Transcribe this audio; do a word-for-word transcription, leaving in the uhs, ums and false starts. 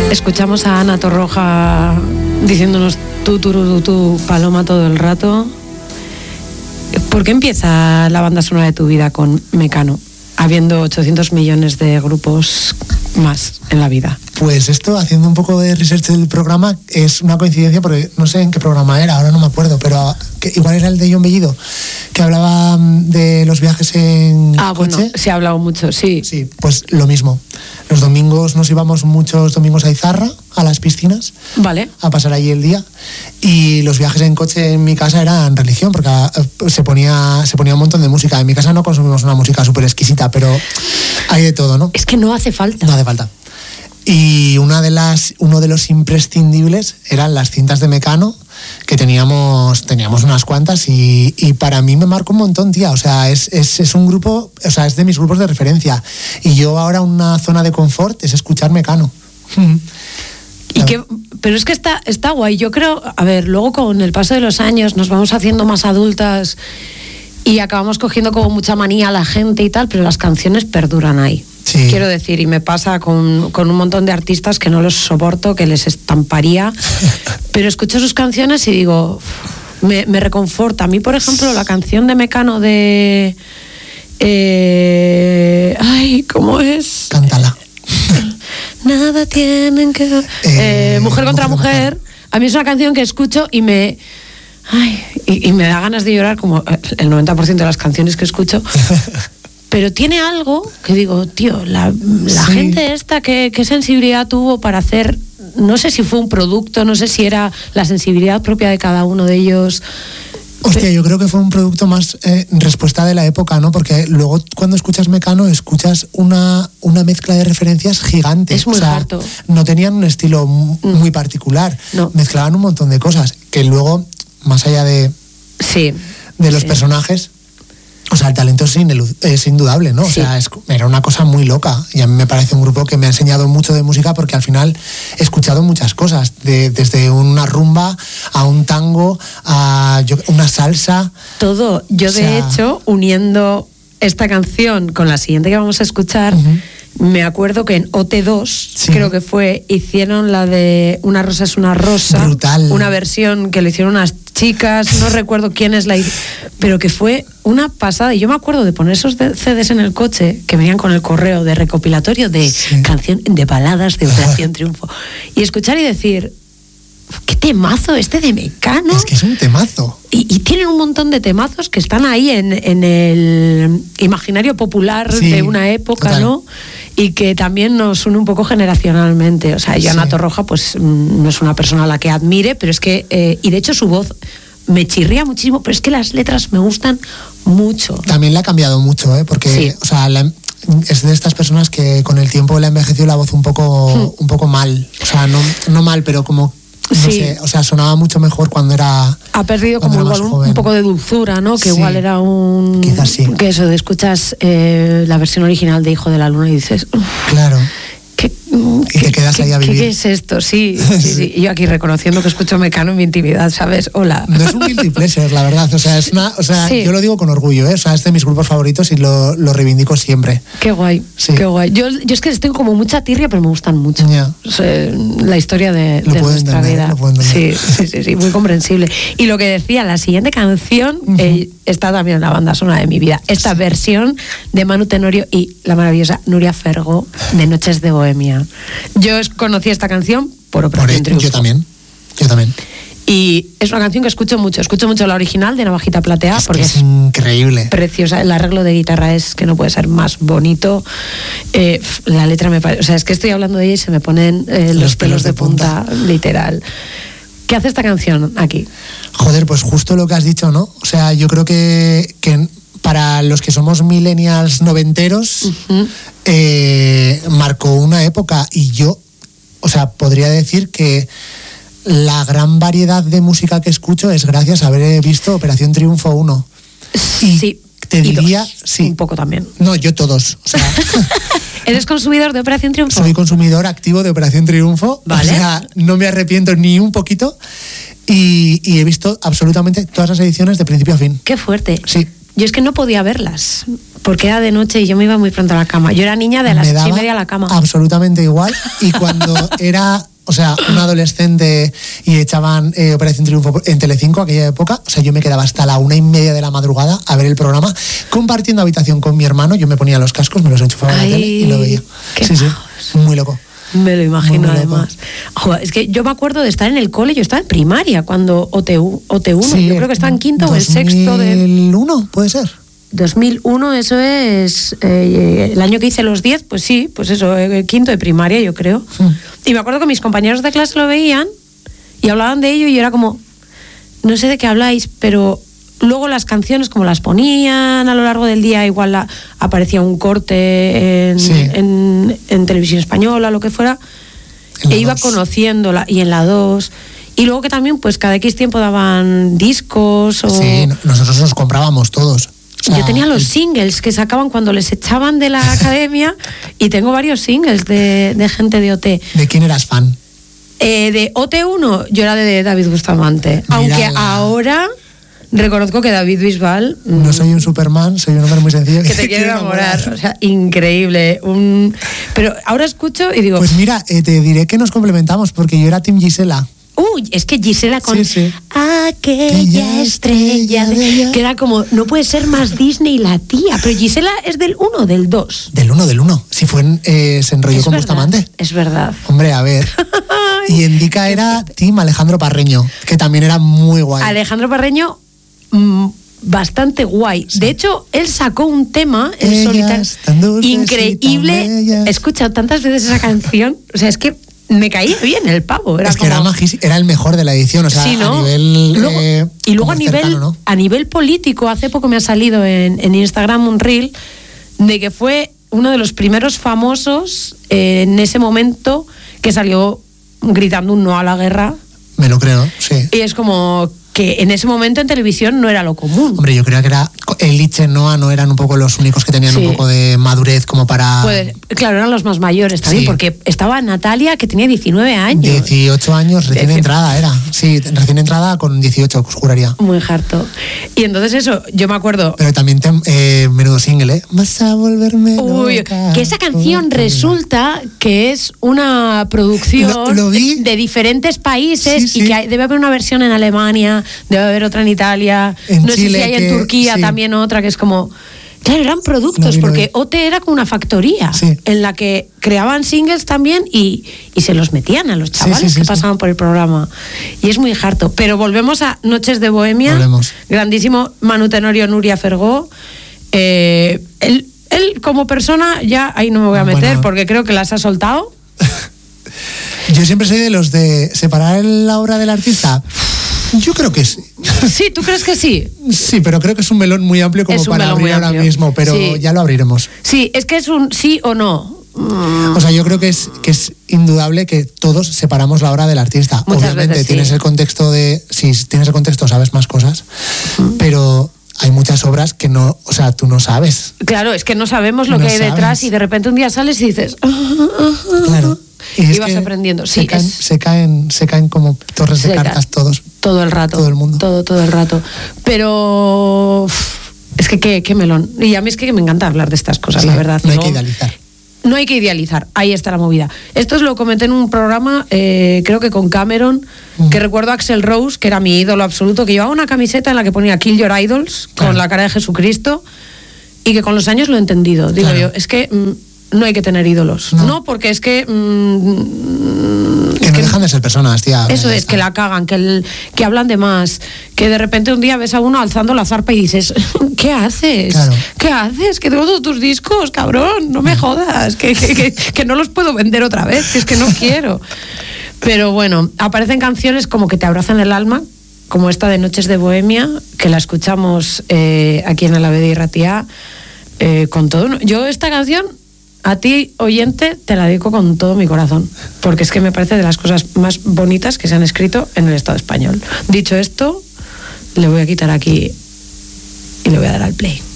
Escuchamos a Ana Torroja diciéndonos tú, tú, tú, tú, Paloma todo el rato. ¿Por qué empieza la banda sonora de tu vida con Mecano, habiendo ochocientos millones de grupos más en la vida? Pues esto, haciendo un poco de research del programa, es una coincidencia porque no sé en qué programa era, ahora no me acuerdo, pero que igual era el de John Bellido, que hablaba de los viajes en ah, coche. Bueno, se ha hablado mucho, sí. Sí, pues lo mismo. Los domingos nos íbamos muchos domingos a Izarra, a las piscinas, vale, a pasar allí el día, y los viajes en coche en mi casa eran religión, porque se ponía, se ponía un montón de música. En mi casa no consumimos una música súper exquisita, pero hay de todo, ¿no? Es que no hace falta. No hace falta. Y una de las, uno de los imprescindibles eran las cintas de Mecano, que teníamos, teníamos unas cuantas, y, y para mí me marcó un montón, tía. O sea, es, es, es un grupo, o sea, es de mis grupos de referencia. Y yo ahora una zona de confort es escuchar Mecano. Y que, pero es que está, está guay. Yo creo, a ver, luego con el paso de los años nos vamos haciendo más adultas y acabamos cogiendo como mucha manía a la gente y tal, pero las canciones perduran ahí. Sí. Quiero decir, y me pasa con, con un montón de artistas que no los soporto, que les estamparía, pero escucho sus canciones y digo, me, me reconforta. A mí, por ejemplo, la canción de Mecano de... Eh, ay, ¿cómo es? Cántala. Nada tienen que... Eh, eh, mujer contra mujer. mujer. A mí es una canción que escucho y me... Ay, y, y me da ganas de llorar como el noventa por ciento de las canciones que escucho. Pero tiene algo que digo, tío, la, la sí. gente esta, ¿qué, qué sensibilidad tuvo para hacer? No sé si fue un producto, no sé si era la sensibilidad propia de cada uno de ellos. Hostia, yo creo que fue un producto más eh, respuesta de la época, ¿no? Porque luego cuando escuchas Mecano escuchas una, una mezcla de referencias gigante. Es muy o sea, harto. No tenían un estilo muy particular. No. Mezclaban un montón de cosas que luego, más allá de, sí. de los sí. personajes... O sea, el talento es, inelu- es indudable, ¿no? Sí. O sea, es, era una cosa muy loca. Y a mí me parece un grupo que me ha enseñado mucho de música porque al final he escuchado muchas cosas. De, desde una rumba a un tango, a yo, una salsa. Todo. Yo, o sea, de hecho, uniendo esta canción con la siguiente que vamos a escuchar... Uh-huh. Me acuerdo que en O T dos, sí. creo que fue, hicieron la de Una rosa es una rosa. Brutal. Una versión que le hicieron unas chicas, no recuerdo quién es la... Pero que fue una pasada. Y yo me acuerdo de poner esos C Ds en el coche, que venían con el correo de recopilatorio de sí. canción de baladas de Operación Triunfo. Y escuchar y decir... ¡Qué temazo este de Mecano! Es que es un temazo. Y, y tienen un montón de temazos que están ahí en, en el imaginario popular sí, de una época, total. ¿No? Y que también nos une un poco generacionalmente. O sea, yo, sí. Ana Torroja, pues no es una persona a la que admire, pero es que... Eh, y de hecho su voz me chirría muchísimo, pero es que las letras me gustan mucho. También la ha cambiado mucho, ¿eh? Porque, sí. o sea, la... es de estas personas que con el tiempo le ha envejecido la voz un poco, hmm. un poco mal. O sea, no, no mal, pero como... No sí. sé, o sea, sonaba mucho mejor cuando era... Ha perdido como igual un, un poco de dulzura, ¿no? Que sí. igual era un... Quizás sí. Que eso, de escuchas eh, la versión original de Hijo de la Luna y dices... Claro. ¿Qué, y te quedas qué, ahí a vivir. ¿Qué es esto? Sí, sí, sí. Y yo aquí reconociendo que escucho Mecano en mi intimidad, ¿sabes? Hola. No es un guilty pleasure, la verdad. O sea, es una, o sea sí. yo lo digo con orgullo, ¿eh? O sea, es de mis grupos favoritos y lo, lo reivindico siempre. Qué guay, sí. qué guay. Yo, yo es que les tengo como mucha tirria, pero me gustan mucho. Yeah. O sea, la historia de, de nuestra entender, vida. Lo puedo sí, sí, sí, sí, muy comprensible. Y lo que decía, la siguiente canción uh-huh. eh, está también en la banda sonora de mi vida. Esta sí. versión de Manu Tenorio y la maravillosa Nuria Fergo de Noches de Bohemia. Yo conocí esta canción por Operación Triunfo. Yo también, yo también. Y es una canción que escucho mucho. Escucho mucho la original de Navajita Plateada. Es porque es increíble. Preciosa. El arreglo de guitarra es que no puede ser más bonito. Eh, la letra me parece... O sea, es que estoy hablando de ella y se me ponen eh, los, los pelos de punta, punta, literal. ¿Qué hace esta canción aquí? Joder, pues justo lo que has dicho, ¿no? O sea, yo creo que... que para los que somos millennials noventeros, uh-huh. eh, marcó una época y yo, o sea, podría decir que la gran variedad de música que escucho es gracias a haber visto Operación Triunfo uno. Y sí. Te diría, dos, sí. Un poco también. No, yo todos. O sea, ¿eres consumidor de Operación Triunfo? Soy consumidor activo de Operación Triunfo. Vale. O sea, no me arrepiento ni un poquito. Y, y he visto absolutamente todas las ediciones de principio a fin. Qué fuerte. Sí. yo es que no podía verlas, porque era de noche y yo me iba muy pronto a la cama. Yo era niña de las Me ocho y daba media a la cama. Absolutamente igual. Y cuando era, o sea, un adolescente y echaban eh, Operación Triunfo en Telecinco, aquella época, o sea, yo me quedaba hasta la una y media de la madrugada a ver el programa, compartiendo habitación con mi hermano. Yo me ponía los cascos, me los enchufaba en la tele y lo veía. Sí, sí, muy loco. Me lo imagino, además. Joder, es que yo me acuerdo de estar en el cole, yo estaba en primaria cuando O T uno, sí, yo creo que estaba en quinto o en sexto de... ¿dos mil uno puede ser? dos mil uno, eso es eh, el año que hice los diez, pues sí, pues eso, eh, quinto de primaria, yo creo. Sí. Y me acuerdo que mis compañeros de clase lo veían y hablaban de ello y yo era como, no sé de qué habláis, pero luego las canciones, como las ponían a lo largo del día, igual la, aparecía un corte en, sí. en, en televisión española, lo que fuera, e iba dos. conociéndola, y en la dos. Y luego que también, pues cada X tiempo daban discos. O... Sí, nosotros los comprábamos todos. O sea, yo tenía los singles que sacaban cuando les echaban de la academia, y tengo varios singles de, de gente de O T. ¿De quién eras fan? Eh, de O T uno, yo era de David Bustamante. Mira aunque la... ahora... reconozco que David Bisbal... No soy un Superman, soy un hombre muy sencillo. Que te quiere enamorar. enamorar. O sea, increíble. Un... Pero ahora escucho y digo... Pues mira, eh, te diré que nos complementamos, porque yo era Team Gisela. Uy, es que Gisela con... Sí, sí. Aquella estrella... De... Que era como, no puede ser más Disney la tía. Pero Gisela es del uno o del dos. Del uno, del uno. Si fue en, eh, se enrolló es con verdad, Bustamante. Es verdad. Hombre, a ver... Y en Dica era Team Alejandro Parreño, que también era muy guay. Alejandro Parreño... bastante guay. Sí. De hecho, él sacó un tema en solitario increíble. He escuchado tantas veces esa canción. O sea, es que me caía bien el pavo. Era es que como... era, magis... era el mejor de la edición. O sea, sí, ¿no? a nivel. Luego, eh, y luego a nivel, cercano, ¿no? a nivel político, hace poco me ha salido en, en Instagram un reel de que fue uno de los primeros famosos eh, en ese momento que salió gritando un no a la guerra. Me lo creo, sí. Y es como que en ese momento en televisión no era lo común. Hombre, yo creo que era Eliche, Noa, no eran un poco los únicos que tenían sí. un poco de madurez como para... Pues, claro, eran los más mayores también, sí. porque estaba Natalia, que tenía diecinueve años. dieciocho años, recién dieciocho. Entrada era. Sí, recién entrada con dieciocho, os juraría. Muy harto. Y entonces eso, yo me acuerdo... Pero también, te, eh, menudo single, ¿eh? Vas a volverme Uy, loca. Que esa canción oh, resulta que es una producción lo, lo vi. de diferentes países, sí, sí. y que hay, debe haber una versión en Alemania, debe haber otra en Italia, en no Chile, sé si hay que, en Turquía sí. también otra, que es como... Claro, eran productos, no, porque O T era como una factoría sí. en la que creaban singles también y, y se los metían a los chavales sí, sí, sí, que sí. pasaban por el programa. Y es muy harto. Pero volvemos a Noches de Bohemia. Volvemos. Grandísimo Manu Tenorio, Nuria Fergó. Eh, él, él como persona, ya ahí no me voy a meter bueno. porque creo que las ha soltado. Yo siempre soy de los de separar la obra del artista. Yo creo que sí. Sí, ¿tú crees que sí? Sí, pero creo que es un melón muy amplio como para abrir ahora mismo, pero sí. ya lo abriremos. Sí, es que es un sí o no. Mm. O sea, yo creo que es, que es indudable que todos separamos la obra del artista. Muchas Obviamente veces, tienes sí. el contexto de... Si tienes el contexto sabes más cosas, mm. pero... hay muchas obras que no, o sea, tú no sabes. Claro, es que no sabemos lo no que hay sabes. detrás y de repente un día sales y dices... Claro. Y, y vas aprendiendo. Sí, se, caen, es... se, caen, se caen como torres de cartas todos. Todo el rato. Todo el mundo. Todo, todo el rato. Pero... Es que qué, qué melón. Y a mí es que me encanta hablar de estas cosas, sí, la verdad. No hay que idealizar. No hay que idealizar, ahí está la movida. Esto lo comenté en un programa, eh, creo que con Cameron, mm. que recuerdo a Axl Rose, que era mi ídolo absoluto, que llevaba una camiseta en la que ponía Kill Your Idols, claro. con la cara de Jesucristo, y que con los años lo he entendido. Digo claro. yo, es que mm, no hay que tener ídolos. No, no porque es que... Mm, que no que, dejan de ser personas, tía. Eso es, que la cagan, que, el, que hablan de más, que de repente un día ves a uno alzando la zarpa y dices, ¿qué haces? Claro. ¿Qué haces? Que tengo todos tus discos, cabrón, no me jodas, que, que, que, que no los puedo vender otra vez, que es que no quiero. Pero bueno, aparecen canciones como que te abrazan el alma, como esta de Noches de Bohemia, que la escuchamos eh, aquí en Alavedi y Ratia, eh, con todo. Yo esta canción... A ti, oyente, te la dedico con todo mi corazón, porque es que me parece de las cosas más bonitas que se han escrito en el Estado español. Dicho esto, le voy a quitar aquí y le voy a dar al play.